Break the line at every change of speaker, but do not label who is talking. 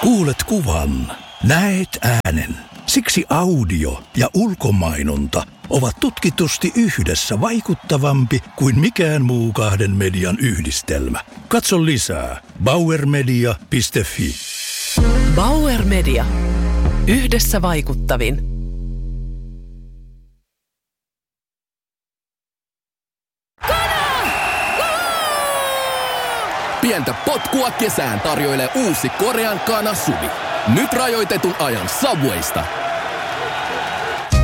Kuulet kuvan, näet äänen. Siksi audio ja ulkomainonta ovat tutkitusti yhdessä vaikuttavampi kuin mikään muu kahden median yhdistelmä. Katso lisää bauermedia.fi.
Bauer Media. Yhdessä vaikuttavin.
Pientä potkua kesään tarjoilee uusi Korean Kana Suvi. Nyt rajoitetun ajan Subwaysta.